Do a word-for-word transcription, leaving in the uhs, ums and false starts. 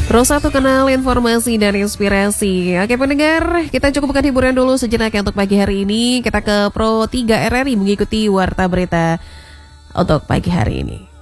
Pro satu kenal informasi dan inspirasi. Oke pendengar, kita cukupkan hiburan dulu sejenak ya untuk pagi hari ini. Kita ke Pro tiga R R I mengikuti warta berita untuk pagi hari ini.